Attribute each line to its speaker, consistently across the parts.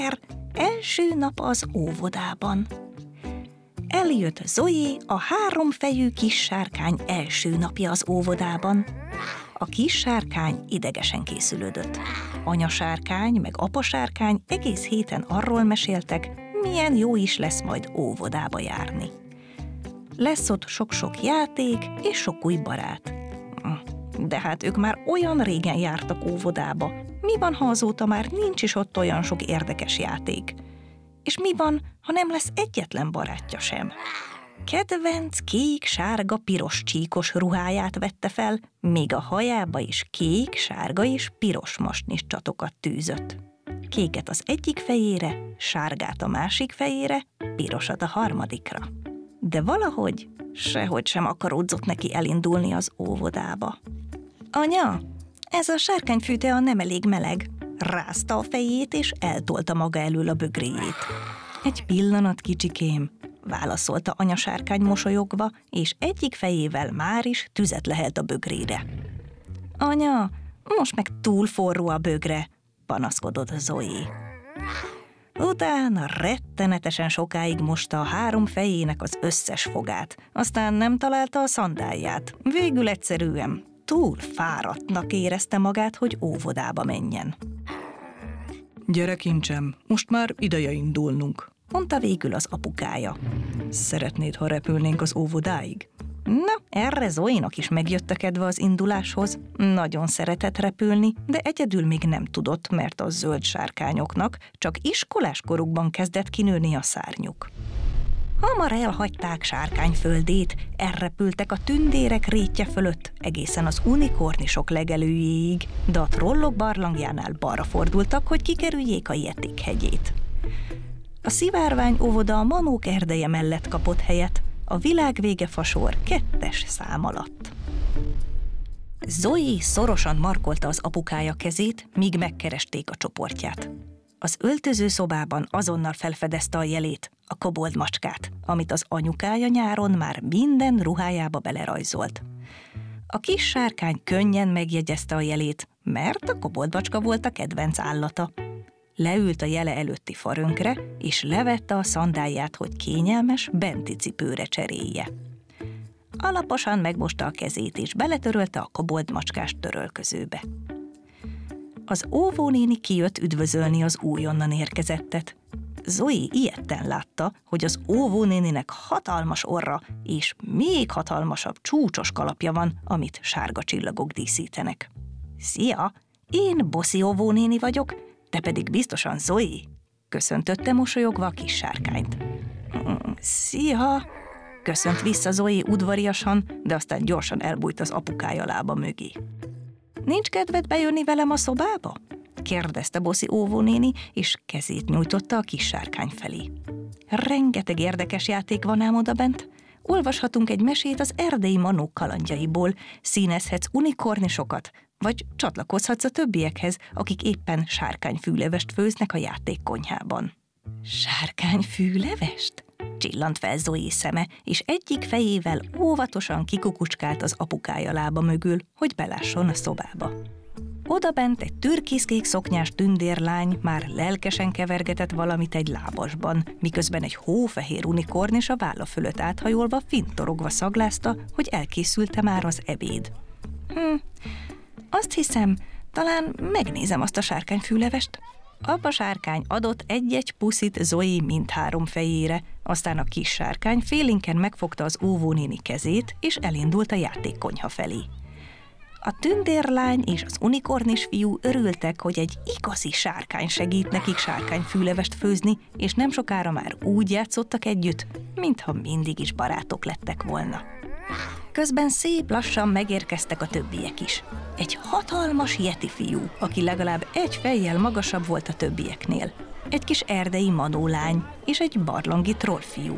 Speaker 1: Első nap az óvodában. Eljött Zoé, a 3 fejű kis sárkány első napja az óvodában. A kis sárkány idegesen készülődött. Anya sárkány meg apa sárkány egész héten arról meséltek, milyen jó is lesz majd óvodába járni. Lesz ott sok-sok játék és sok új barát. De hát ők már olyan régen jártak óvodába. Mi van, ha azóta már nincs is ott olyan sok érdekes játék? És mi van, ha nem lesz egyetlen barátja sem? Kedvenc kék, sárga, piros csíkos ruháját vette fel, még a hajába is kék, sárga és piros mastnis csatokat tűzött. Kéket az egyik fejére, sárgát a másik fejére, pirosat a harmadikra. De valahogy sehogy sem akaródzott neki elindulni az óvodába. Anya, ez a sárkányfűtea nem elég meleg. Rázta a fejét, és eltolta maga elől a bögréjét. Egy pillanat, kicsikém, válaszolta anya sárkány mosolyogva, és egyik fejével már is tüzet lehelt a bögrére. Anya, most meg túl forró a bögre, panaszkodott Zoé. Utána rettenetesen sokáig mosta a 3 fejének az összes fogát, aztán nem találta a szandálját. Végül egyszerűen túl fáradtnak érezte magát, hogy óvodába menjen. Gyere, kincsem, most már ideje indulnunk, mondta végül az apukája. Szeretnéd, ha repülnénk az óvodáig? Na, erre Zoénak is megjött a kedve az induláshoz. Nagyon szeretett repülni, de egyedül még nem tudott, mert a zöld sárkányoknak csak iskolás korukban kezdett kinőni a szárnyuk. Hamar elhagyták sárkányföldét, elrepültek a tündérek rétje fölött, egészen az unikornisok legelőjéig, de a trollok barlangjánál balra fordultak, hogy kikerüljék a Yetik hegyét. A szivárvány óvoda a manók erdeje mellett kapott helyet, a világvége fasor 2. szám alatt. Zoé szorosan markolta az apukája kezét, míg megkeresték a csoportját. Az öltözőszobában azonnal felfedezte a jelét, a kobold macskát, amit az anyukája nyáron már minden ruhájába belerajzolt. A kis sárkány könnyen megjegyezte a jelét, mert a kobold macska volt a kedvenc állata. Leült a jele előtti farönkre, és levette a szandálját, hogy kényelmes, benti cipőre cserélje. Alaposan megmosta a kezét, és beletörölte a kobold macskás törölközőbe. Az óvónéni kijött üdvözölni az újonnan érkezettet. Zoé ijedten látta, hogy az óvónéninek hatalmas orra és még hatalmasabb csúcsos kalapja van, amit sárga csillagok díszítenek. Szia, én Boszi óvónéni vagyok, te pedig biztosan Zoé, köszöntötte mosolyogva a kis sárkányt. Szia, köszönt vissza Zoé udvariasan, de aztán gyorsan elbújt az apukája lába mögé. Nincs kedved bejönni velem a szobába? kérdezte Boszi óvónéni, és kezét nyújtotta a kis sárkány felé. Rengeteg érdekes játék van ám odabent. Olvashatunk egy mesét az erdei manók kalandjaiból, színezhetsz unikornisokat, vagy csatlakozhatsz a többiekhez, akik éppen sárkányfűlevest főznek a játékkonyhában. Sárkányfűlevest? Csillant fel Zoé szeme, és egyik fejével óvatosan kikukucskált az apukája lába mögül, hogy belásson a szobába. Odabent egy türkiszkék szoknyás tündérlány már lelkesen kevergetett valamit egy lábasban, miközben egy hófehér unikornis a válla fölött áthajolva fintorogva szaglázta, hogy elkészült már az ebéd. Azt hiszem, talán megnézem azt a sárkányfűlevest. Apa sárkány adott egy-egy puszit Zoé mindhárom fejére, aztán a kis sárkány félénken megfogta az óvónéni kezét, és elindult a játékkonyha felé. A tündérlány és az unikornis fiú örültek, hogy egy igazi sárkány segít nekik sárkányfűlevest főzni, és nem sokára már úgy játszottak együtt, mintha mindig is barátok lettek volna. Közben szép lassan megérkeztek a többiek is. Egy hatalmas yeti fiú, aki legalább egy fejjel magasabb volt a többieknél. Egy kis erdei manólány és egy barlangi trollfiú.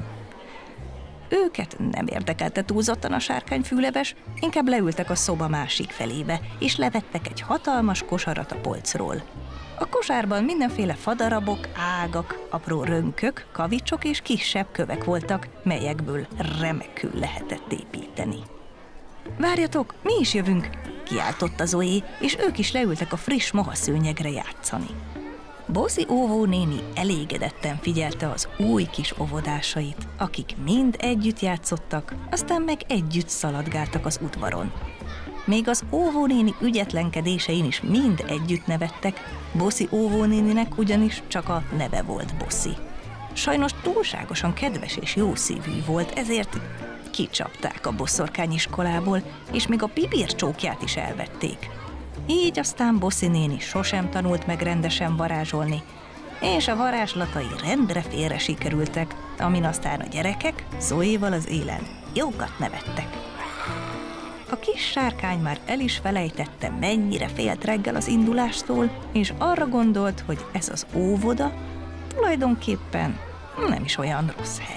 Speaker 1: Őket nem érdekelte túlzottan a sárkányfűleves, inkább leültek a szoba másik felébe, és levettek egy hatalmas kosarat a polcról. A kosárban mindenféle fadarabok, ágak, apró rönkök, kavicsok és kisebb kövek voltak, melyekből remekül lehetett építeni. Várjatok, mi is jövünk, kiáltotta Zoé, és ők is leültek a friss mohaszőnyegre játszani. Boszi óvónéni elégedetten figyelte az új kis óvodásait, akik mind együtt játszottak, aztán meg együtt szaladgáltak az udvaron. Még az óvónéni ügyetlenkedésein is mind együtt nevettek, Boszi óvónéninek ugyanis csak a neve volt Boszi. Sajnos túlságosan kedves és jószívű volt, ezért kicsapták a boszorkányiskolából, és még a pipírcsókját is elvették. Így aztán Boszi néni sosem tanult meg rendesen varázsolni, és a varázslatai rendre félre sikerültek, amin aztán a gyerekek Zoéval az élen jókat nevettek. A kis sárkány már el is felejtette, mennyire félt reggel az indulástól, és arra gondolt, hogy ez az óvoda tulajdonképpen nem is olyan rossz hely.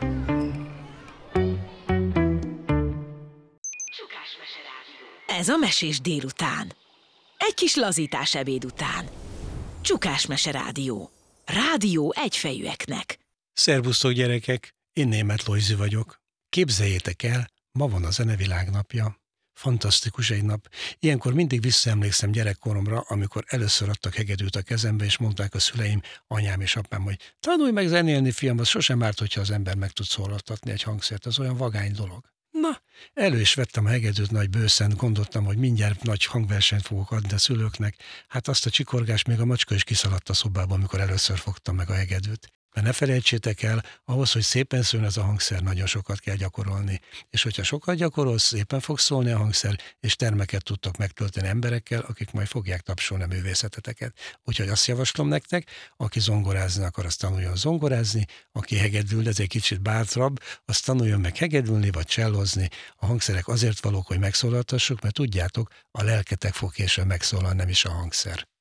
Speaker 2: Ez a Mesés délután. Egy kis lazítás ebéd után. Csukás Mese Rádió. Rádió egyfejűeknek.
Speaker 3: Szervusztok, gyerekek! Én Németh Lojzi vagyok. Képzeljétek el, ma van a Zenevilág napja. Fantasztikus egy nap. Ilyenkor mindig visszaemlékszem gyerekkoromra, amikor először adtak hegedűt a kezembe, és mondták a szüleim, anyám és apám, hogy tanulj meg zenélni, fiam, az sosem árt, hogyha az ember meg tud szólaltatni egy hangszert, az olyan vagány dolog. Na, elő is vettem a hegedűt nagy bőszen, gondoltam, hogy mindjárt nagy hangversenyt fogok adni a szülőknek. Hát azt a csikorgást még a macska is kiszaladt a szobába, amikor először fogtam meg a hegedűt. Mert ne felejtsétek el, ahhoz, hogy szépen szóljon ez a hangszer, nagyon sokat kell gyakorolni. És hogyha sokat gyakorolsz, szépen fog szólni a hangszer, és termeket tudtok megtölteni emberekkel, akik majd fogják tapsolni a művészeteteket. Úgyhogy azt javaslom nektek, aki zongorázni akar, azt tanuljon zongorázni, aki hegedül, ez egy kicsit bátrabb, azt tanuljon meg hegedülni vagy csellozni. A hangszerek azért valók, hogy megszólaltassuk, mert tudjátok, a lelketek fog később megszólalni, nem is a hangszer.